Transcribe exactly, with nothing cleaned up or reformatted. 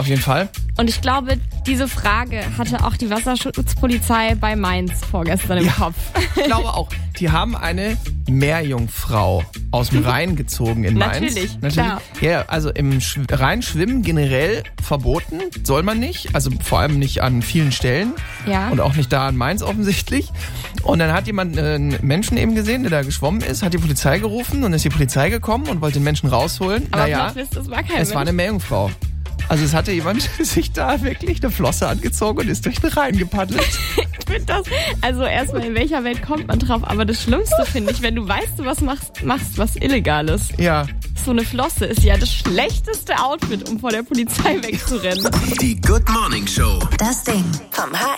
auf jeden Fall. Und ich glaube, diese Frage hatte auch die Wasserschutzpolizei bei Mainz vorgestern im Ja, Kopf. Ich glaube auch. Die haben eine Meerjungfrau aus dem Rhein gezogen in Mainz. Natürlich, Natürlich. klar. Ja, also im Sch- Rhein schwimmen generell verboten, soll man nicht. Also vor allem nicht an vielen Stellen. Ja. Und auch nicht da in Mainz offensichtlich. Und dann hat jemand einen Menschen eben gesehen, der da geschwommen ist, hat die Polizei gerufen und ist die Polizei gekommen und wollte den Menschen rausholen. Aber naja, Plot Twist, es war kein es war eine Meerjungfrau. Also es hatte jemand sich da wirklich eine Flosse angezogen und ist durch den Rhein gepaddelt. Ich finde das, also erstmal, in welcher Welt kommt man drauf? Aber das Schlimmste finde ich, wenn du weißt, du was machst, machst was Illegales. Ja. So eine Flosse ist ja das schlechteste Outfit, um vor der Polizei wegzurennen. Die Good Morning Show. Das Ding vom H